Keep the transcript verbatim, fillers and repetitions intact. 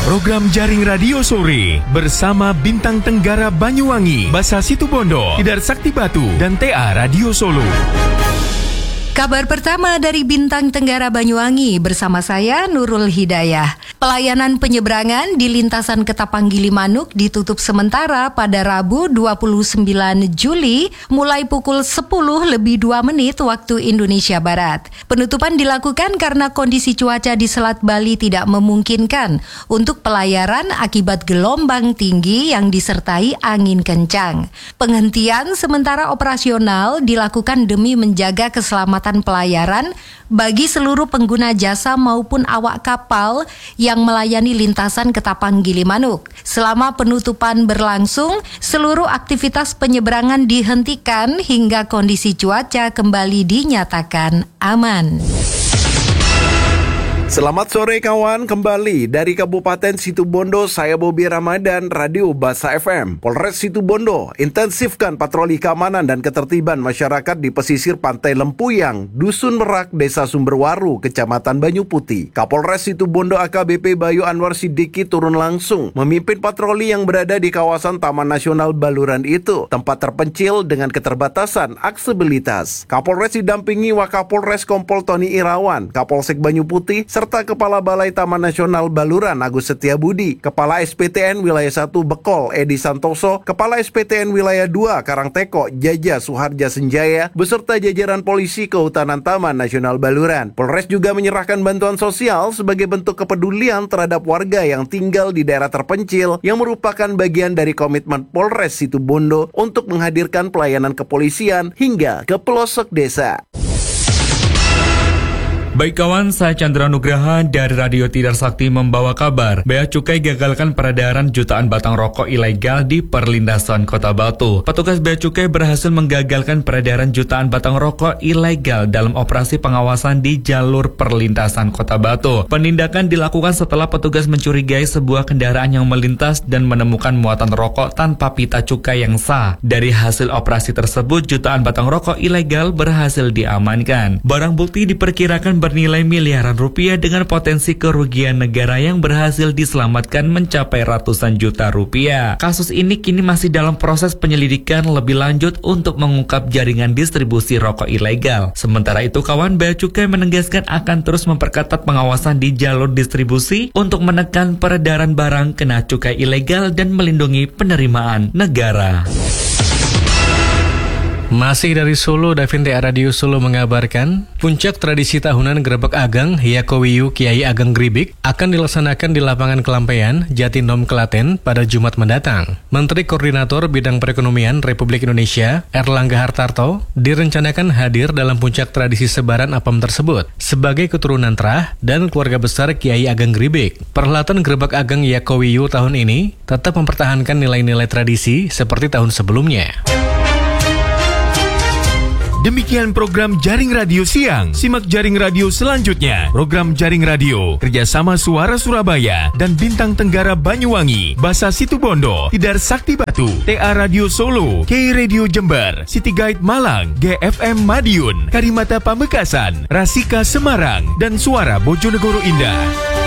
Program Jaring Radio Sore bersama Bintang Tenggara Banyuwangi, Basa Situbondo, Tidar Sakti Batu, dan T A Radio Solo. Kabar pertama dari Bintang Tenggara Banyuwangi bersama saya Nurul Hidayah. Pelayanan penyeberangan di lintasan Ketapang Gilimanuk ditutup sementara pada Rabu dua puluh sembilan Juli mulai pukul sepuluh lebih dua menit waktu Indonesia Barat. Penutupan dilakukan karena kondisi cuaca di Selat Bali tidak memungkinkan untuk pelayaran akibat gelombang tinggi yang disertai angin kencang. Penghentian sementara operasional dilakukan demi menjaga keselamatan pelayaran bagi seluruh pengguna jasa maupun awak kapal yang melayani lintasan Ketapang Gilimanuk. Selama penutupan berlangsung, seluruh aktivitas penyeberangan dihentikan hingga kondisi cuaca kembali dinyatakan aman. Selamat sore kawan, kembali dari Kabupaten Situbondo, saya Bobi Ramadan, Radio Basa F M. Polres Situbondo intensifkan patroli keamanan dan ketertiban masyarakat di pesisir Pantai Lempuyang, Dusun Merak, Desa Sumberwaru, Kecamatan Banyu Putih. Kapolres Situbondo A K B P Bayu Anwar Siddiqui turun langsung memimpin patroli yang berada di kawasan Taman Nasional Baluran itu, tempat terpencil dengan keterbatasan aksesibilitas. Kapolres didampingi Wakapolres Kompol Tony Irawan, Kapolsek Banyu Putih, serta Kepala Balai Taman Nasional Baluran Agus Setiabudi, Kepala S P T N Wilayah satu Bekol Edi Santoso, Kepala S P T N Wilayah dua Karangteko Jaja Suharja Senjaya, beserta jajaran polisi Kehutanan Taman Nasional Baluran. Polres juga menyerahkan bantuan sosial sebagai bentuk kepedulian terhadap warga yang tinggal di daerah terpencil yang merupakan bagian dari komitmen Polres Situbondo untuk menghadirkan pelayanan kepolisian hingga ke pelosok desa. Baik kawan, saya Chandra Nugraha dari Radio Tidar Sakti membawa kabar. Bea Cukai gagalkan peredaran jutaan batang rokok ilegal di perlintasan Kota Batu. Petugas Bea Cukai berhasil menggagalkan peredaran jutaan batang rokok ilegal dalam operasi pengawasan di jalur perlintasan Kota Batu. Penindakan dilakukan setelah petugas mencurigai sebuah kendaraan yang melintas dan menemukan muatan rokok tanpa pita cukai yang sah. Dari hasil operasi tersebut, jutaan batang rokok ilegal berhasil diamankan. Barang bukti diperkirakan bernilai miliaran rupiah dengan potensi kerugian negara yang berhasil diselamatkan mencapai ratusan juta rupiah. Kasus ini kini masih dalam proses penyelidikan lebih lanjut untuk mengungkap jaringan distribusi rokok ilegal. Sementara itu kawan, Bea Cukai menegaskan akan terus memperketat pengawasan di jalur distribusi untuk menekan peredaran barang kena cukai ilegal dan melindungi penerimaan negara. Masih dari Solo, Davin T A Radio Solo mengabarkan, puncak tradisi tahunan Grebek Ageng Yakowiyu Kiai Ageng Gribik akan dilaksanakan di lapangan Kelampean, Jatinom, Klaten pada Jumat mendatang. Menteri Koordinator Bidang Perekonomian Republik Indonesia, Erlangga Hartarto, direncanakan hadir dalam puncak tradisi sebaran apem tersebut sebagai keturunan terah dan keluarga besar Kiai Ageng Gribik. Perhelatan Grebek Ageng Yakowiyu tahun ini tetap mempertahankan nilai-nilai tradisi seperti tahun sebelumnya. Demikian program Jaring Radio Siang. Simak Jaring Radio selanjutnya. Program Jaring Radio kerjasama Suara Surabaya dan Bintang Tenggara Banyuwangi, Basa Situbondo, Tidar Sakti Batu, T A Radio Solo, K Radio Jember, City Guide Malang, G F M Madiun, Karimata Pamekasan, Rasika Semarang, dan Suara Bojonegoro Indah.